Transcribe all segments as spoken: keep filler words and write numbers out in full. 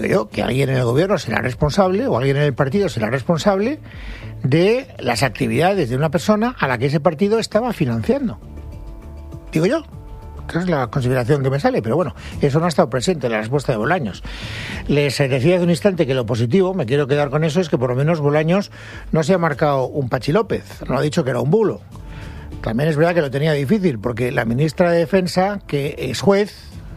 yo que alguien en el gobierno será responsable o alguien en el partido será responsable de las actividades de una persona a la que ese partido estaba financiando. Digo yo. Esa es la consideración que me sale, pero bueno, eso no ha estado presente en la respuesta de Bolaños. Les decía hace un instante que lo positivo, me quiero quedar con eso, es que por lo menos Bolaños no se ha marcado un Pachi López, no ha dicho que era un bulo. También es verdad que lo tenía difícil, porque la ministra de Defensa, que es juez,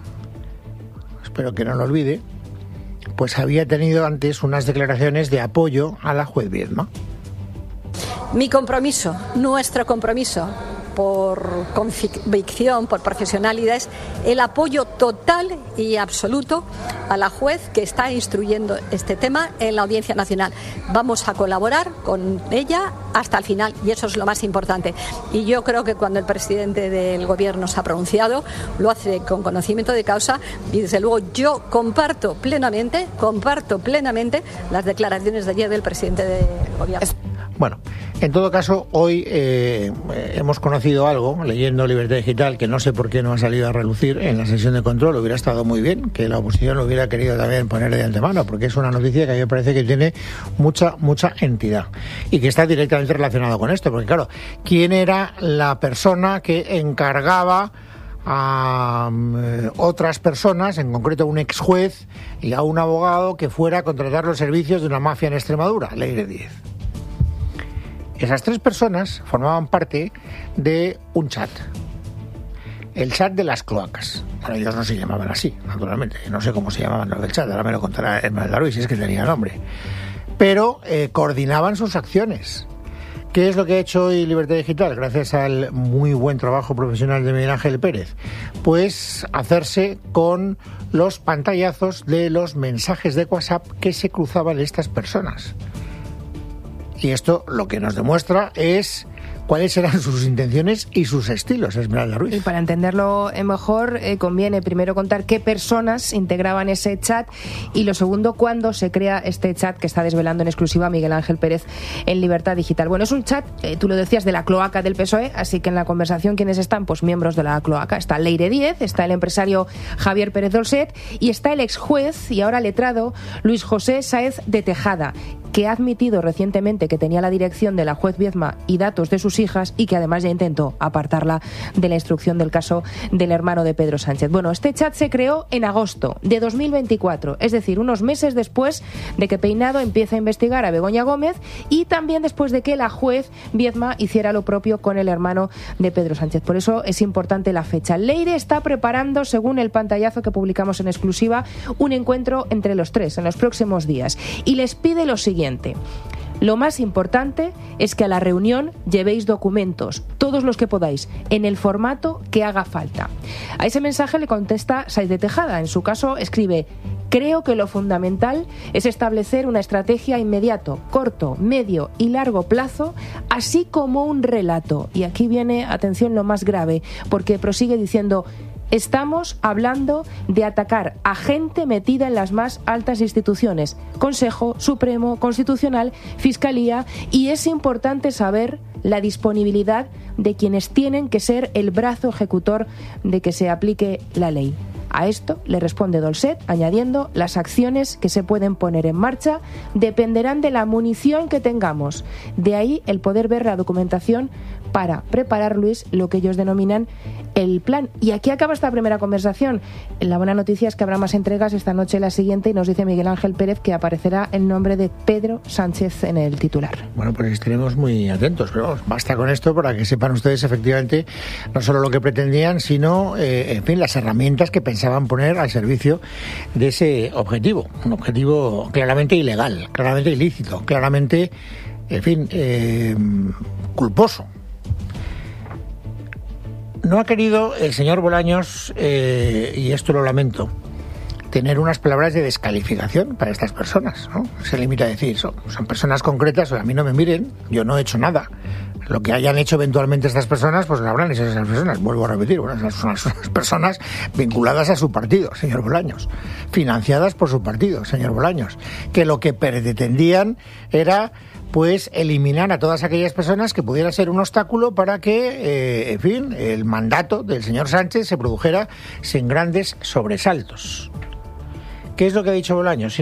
espero que no lo olvide, pues había tenido antes unas declaraciones de apoyo a la juez Viedma. Mi compromiso, nuestro compromiso, por convicción, por profesionalidad, es el apoyo total y absoluto a la juez que está instruyendo este tema en la Audiencia Nacional. Vamos a colaborar con ella hasta el final y eso es lo más importante. Y yo creo que cuando el presidente del Gobierno se ha pronunciado, lo hace con conocimiento de causa y desde luego yo comparto plenamente, comparto plenamente las declaraciones de ayer del presidente del Gobierno. Bueno, en todo caso, hoy eh, hemos conocido algo, leyendo Libertad Digital, que no sé por qué no ha salido a relucir en la sesión de control. Hubiera estado muy bien que la oposición lo hubiera querido también poner de antemano, porque es una noticia que a mí me parece que tiene mucha, mucha entidad y que está directamente relacionado con esto. Porque claro, ¿quién era la persona que encargaba a um, otras personas, en concreto un ex juez y a un abogado, que fuera a contratar los servicios de una mafia en Extremadura, Leire Díez? Esas tres personas formaban parte de un chat, el chat de las cloacas. Bueno, ellos no se llamaban así, naturalmente, no sé cómo se llamaban los del chat, ahora me lo contará Esmeralda Ruiz, si es que tenía nombre. Pero eh, coordinaban sus acciones. ¿Qué es lo que ha hecho hoy Libertad Digital, gracias al muy buen trabajo profesional de Miguel Ángel Pérez? Pues hacerse con los pantallazos de los mensajes de WhatsApp que se cruzaban estas personas. Y esto lo que nos demuestra es cuáles eran sus intenciones y sus estilos, Esmeralda Ruiz. Y para entenderlo mejor, eh, conviene primero contar qué personas integraban ese chat y lo segundo, cuándo se crea este chat que está desvelando en exclusiva Miguel Ángel Pérez en Libertad Digital. Bueno, es un chat, eh, tú lo decías, de la cloaca del P S O E, así que en la conversación, ¿quiénes están? Pues miembros de la cloaca. Está Leire Díez, está el empresario Javier Pérez Dolcet y está el ex juez y ahora letrado Luis José Sáez de Tejada, que ha admitido recientemente que tenía la dirección de la juez Viedma y datos de sus hijas y que además ya intentó apartarla de la instrucción del caso del hermano de Pedro Sánchez. Bueno, este chat se creó en agosto de dos mil veinticuatro, es decir, unos meses después de que Peinado empiece a investigar a Begoña Gómez y también después de que la juez Viedma hiciera lo propio con el hermano de Pedro Sánchez. Por eso es importante la fecha. Leire está preparando, según el pantallazo que publicamos en exclusiva, un encuentro entre los tres en los próximos días y les pide lo siguiente. Lo más importante es que a la reunión llevéis documentos, todos los que podáis, en el formato que haga falta. A ese mensaje le contesta Sáez de Tejada. En su caso escribe: creo que lo fundamental es establecer una estrategia a inmediato, corto, medio y largo plazo, así como un relato. Y aquí viene, atención, lo más grave, porque prosigue diciendo: estamos hablando de atacar a gente metida en las más altas instituciones, Consejo Supremo, Constitucional, Fiscalía, y es importante saber la disponibilidad de quienes tienen que ser el brazo ejecutor de que se aplique la ley. A esto le responde Dolcet añadiendo: las acciones que se pueden poner en marcha dependerán de la munición que tengamos. De ahí el poder ver la documentación para preparar, Luis, lo que ellos denominan el plan. Y aquí acaba esta primera conversación. La buena noticia es que habrá más entregas esta noche y la siguiente, y nos dice Miguel Ángel Pérez que aparecerá el nombre de Pedro Sánchez en el titular. Bueno, pues estaremos muy atentos, pero vamos, basta con esto para que sepan ustedes efectivamente no solo lo que pretendían, sino, eh, en fin, las herramientas que pensaban poner al servicio de ese objetivo. Un objetivo claramente ilegal, claramente ilícito, claramente, en fin, eh, culposo. No ha querido el señor Bolaños, eh, y esto lo lamento, tener unas palabras de descalificación para estas personas, ¿no? Se limita a decir, son, son personas concretas, a mí no me miren, yo no he hecho nada. Lo que hayan hecho eventualmente estas personas, pues lo habrán hecho esas personas. Vuelvo a repetir, bueno, son las personas vinculadas a su partido, señor Bolaños, financiadas por su partido, señor Bolaños, que lo que pretendían era, pues, eliminar a todas aquellas personas que pudieran ser un obstáculo para que, eh, en fin, el mandato del señor Sánchez se produjera sin grandes sobresaltos. ¿Qué es lo que ha dicho Bolaños?